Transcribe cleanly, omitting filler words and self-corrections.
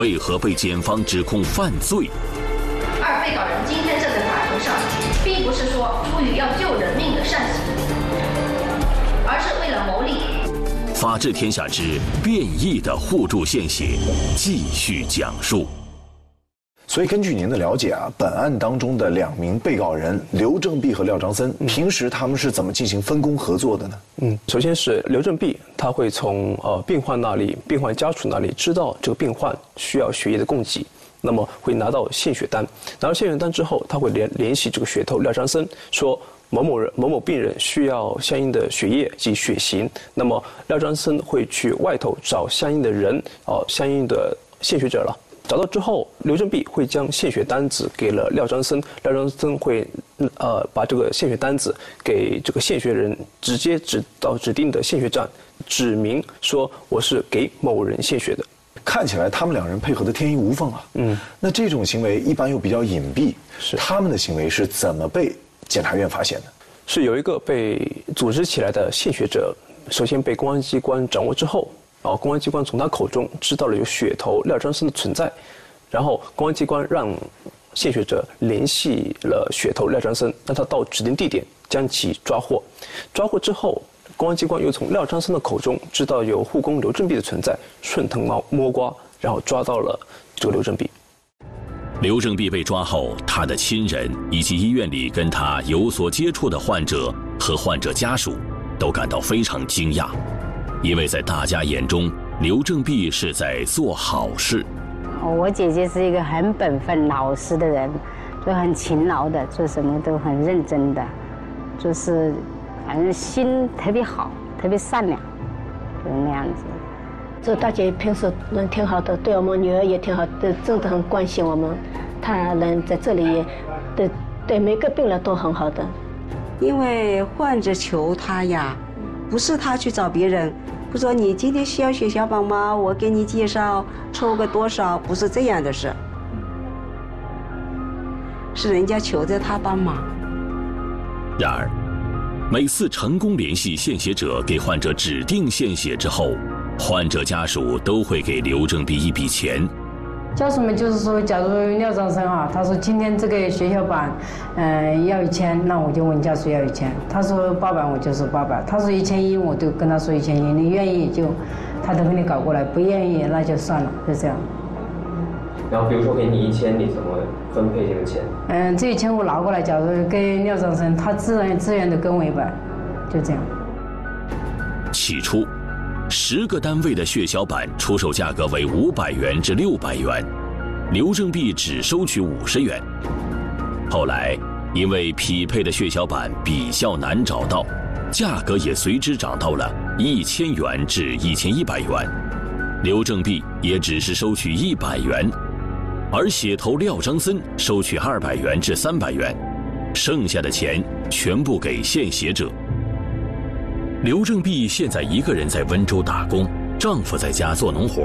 为何被检方指控犯罪？ 二被告人今天站在法庭上，并不是说出于要救人命的善行，而是为了谋利。 法治天下之变异的互助献血继续讲述。 所以根据您的了解啊，本案当中的2名被告人刘正弼和廖章森，平时他们是怎么进行分工合作的呢？ 首先是刘正弼，他会从病患那里、病患家属那里知道这个病患需要血液的供给，那么会拿到献血单，拿到献血单之后，他会联系这个血头廖章森，说某某病人需要相应的血液及血型，那么廖章森会去外头找相应的人，相应的献血者了。找到之后，刘正弼会将献血单子给了廖章森，廖章森会把这个献血单子给这个献血人，直接指到指定的献血站，指明说我是给某人献血的。 看起来他们2人配合的天衣无缝啊。那这种行为一般又比较隐蔽，他们的行为是怎么被检察院发现的？ 是有一个被组织起来的献血者，首先被公安机关掌握之后。公安机关从他口中知道了有血头廖章森的存在，然后公安机关让献血者联系了血头廖章森，让他到指定地点将其抓获。抓获之后，公安机关又从廖章森的口中知道有护工刘正弼的存在，顺藤摸瓜，然后抓到了这个刘正弼。 刘正弼被抓后，他的亲人以及医院里跟他有所接触的患者和患者家属都感到非常惊讶。因为在大家眼中，刘正弼是在做好事。 我姐姐是一个很本分、老实的人，就很勤劳的，做什么都很认真的，就是反正心特别好，特别善良，就是那样子。 这大姐平时人挺好的，对我们女儿也挺好的，真的很关心我们。她人在这里也对每个病人都很好的。 因为患者求她呀，不是她去找别人。不说你今天需要血小板吗？我给你介绍，抽个多少，不是这样的事，是人家求着他帮忙。 然而，每次成功联系献血者给患者指定献血之后，患者家属都会给刘正弼一笔钱。 家属们就是说，假如廖章森啊，他说今天这个血小板，要1000，那我就问家属要1000。他说800，我就说800。他说1100，我就跟他说1100。你愿意就，他都给你搞过来；不愿意那就算了，就这样。 然后比如说给你1000，你怎么分配这个钱？ 这1000我拿过来，假如给廖章森，他自愿的跟我100，就这样。 起初，10个单位的血小板出售价格为500元至600元，刘正弼只收取50元。后来，因为匹配的血小板比较难找到，价格也随之涨到了1000元至1100元，刘正弼也只是收取100元，而血头廖章森收取200元至300元，剩下的钱全部给献血者。刘正弼现在一个人在温州打工，丈夫在家做农活。